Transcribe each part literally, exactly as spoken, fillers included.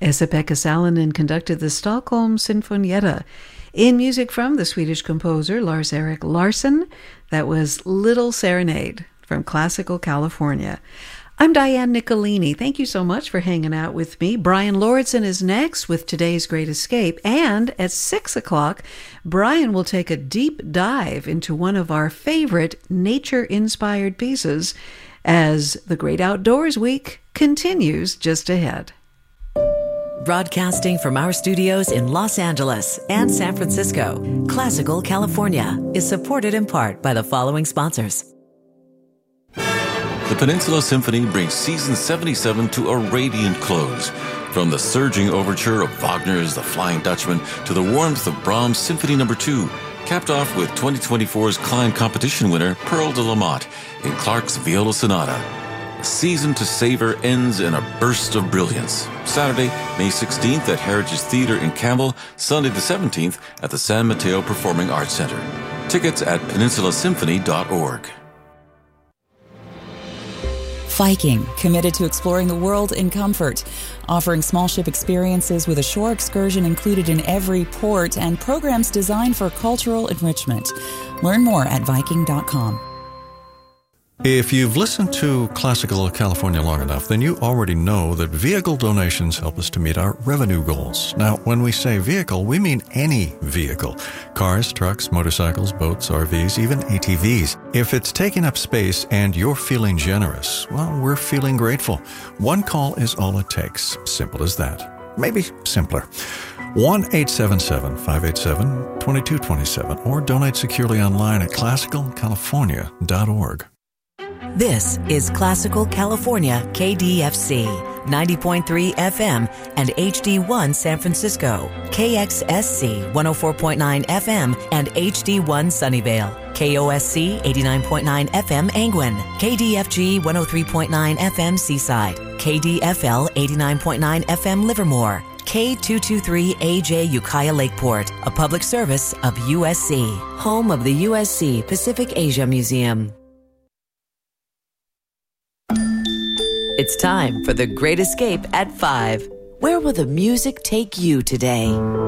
Esa-Pekka Salonen conducted the Stockholm Sinfonietta. In music from the Swedish composer Lars-Erik Larsson, that was Little Serenade from Classical California. I'm Diane Nicolini. Thank you so much for hanging out with me. Brian Lauritsen is next with today's Great Escape. And at six o'clock, Brian will take a deep dive into one of our favorite nature-inspired pieces as the Great Outdoors Week continues just ahead. Broadcasting from our studios in Los Angeles and San Francisco, Classical California is supported in part by the following sponsors. The Peninsula Symphony brings season seventy-seven to a radiant close. From the surging overture of Wagner's The Flying Dutchman to the warmth of Brahms' Symphony Number two, capped off with twenty twenty-four's Klein competition winner Pearl de la Motte in Clark's Viola Sonata. A season to savor ends in a burst of brilliance. Saturday, May sixteenth at Heritage Theatre in Campbell, Sunday the seventeenth at the San Mateo Performing Arts Center. Tickets at peninsula symphony dot org. Viking, committed to exploring the world in comfort, offering small ship experiences with a shore excursion included in every port and programs designed for cultural enrichment. Learn more at viking dot com. If you've listened to Classical California long enough, then you already know that vehicle donations help us to meet our revenue goals. Now, when we say vehicle, we mean any vehicle. Cars, trucks, motorcycles, boats, R Vs, even A T Vs. If it's taking up space and you're feeling generous, well, we're feeling grateful. One call is all it takes. Simple as that. Maybe simpler. one eight seven seven, five eight seven, two two two seven or donate securely online at classical california dot org. This is Classical California K D F C, ninety point three F M and H D one San Francisco, K X S C one oh four point nine F M and H D one Sunnyvale, K O S C eighty-nine point nine F M Angwin, K D F G one oh three point nine F M Seaside, K D F L eighty-nine point nine F M Livermore, K two twenty-three A J Ukiah Lakeport, a public service of U S C, home of the U S C Pacific Asia Museum. It's time for The Great Escape at five. Where will the music take you today?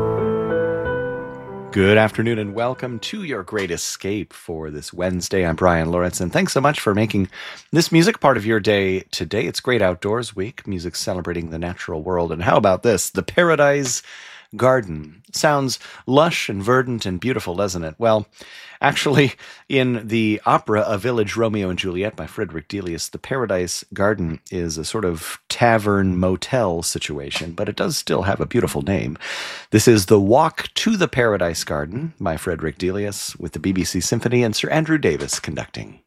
Good afternoon and welcome to your Great Escape for this Wednesday. I'm Brian Lauritsen. Thanks so much for making this music part of your day today. It's Great Outdoors Week, music celebrating the natural world. And how about this? The Paradise Garden. Sounds lush and verdant and beautiful, doesn't it? Well, actually, in the opera A Village Romeo and Juliet by Frederick Delius, the Paradise Garden is a sort of tavern motel situation, but it does still have a beautiful name. This is The Walk to the Paradise Garden by Frederick Delius with the B B C Symphony and Sir Andrew Davis conducting.